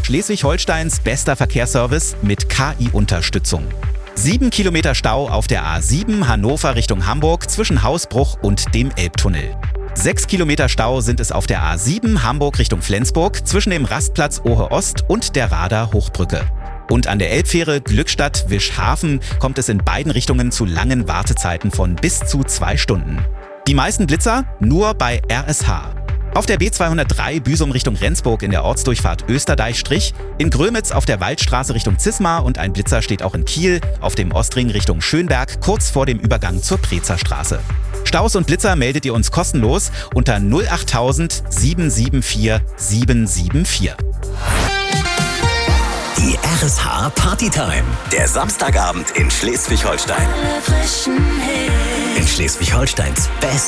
Schleswig-Holsteins bester Verkehrsservice mit KI-Unterstützung. 7 Kilometer Stau auf der A7 Hannover Richtung Hamburg zwischen Hausbruch und dem Elbtunnel. 6 Kilometer Stau sind es auf der A7 Hamburg Richtung Flensburg zwischen dem Rastplatz Ohe Ost und der Rader Hochbrücke. Und an der Elbfähre Glückstadt-Wischhafen kommt es in beiden Richtungen zu langen Wartezeiten von bis zu 2 Stunden. Die meisten Blitzer nur bei RSH. Auf der B203 Büsum Richtung Rendsburg in der Ortsdurchfahrt Österdeich-Strich, in Grömitz auf der Waldstraße Richtung Zismar und ein Blitzer steht auch in Kiel auf dem Ostring Richtung Schönberg kurz vor dem Übergang zur Prezer Straße. Staus und Blitzer meldet ihr uns kostenlos unter 08000 774 774. Die RSH Partytime. Der Samstagabend in Schleswig-Holstein. In Schleswig-Holsteins Best